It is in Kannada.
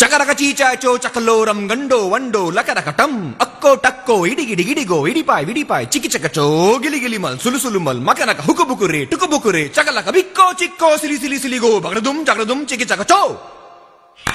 ಚಕರಕ ಚೀಚಾಚೋ ಚಕಲೋರಂ ಗಂಡೋ ವಂಡೋ ಲಕರಕಟಂ ಅಕ್ಕೋ ಟಕ್ಕೋ ಇಡಿಗಿಡಿ ಗಿಡಿಗೋ ಇಡಿಪಾಯ್ ವಿಡಿಪಾಯ್ ಚಿಕಿ ಚಕಚೋ ಗಿಲಿಗಿಲಿ ಮಲ್ ಸುಲುಸುಲು ಮಲ್ ಮಕನಕ ಹುಕುಬುಕುರೆ ಟುಕುಬುಕುರೆ ಚಕಲಕ ಬಿಕ್ಕೋ ಚಿಕ್ಕೋ ಸಿಲಿ ಸಿಲಿ ಸಿಲಿಗೋ ಬಗಡದುಂ ಚಕಡದುಂ ಚಿಕಿ ಚಕಚೋ